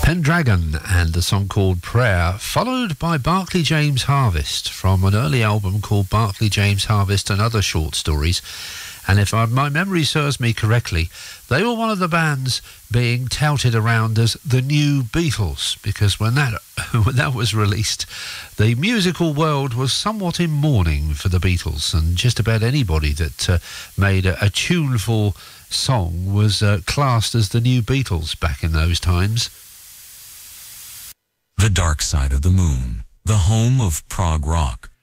Pendragon and the song called Prayer, followed by Barclay James Harvest from an early album called Barclay James Harvest and Other Short Stories. And if my memory serves me correctly, they were one of the bands being touted around as the new Beatles, because when that was released, the musical world was somewhat in mourning for the Beatles, and just about anybody that made a tuneful song was classed as the new Beatles back in those times. The Dark Side of the Moon, the home of prog rock.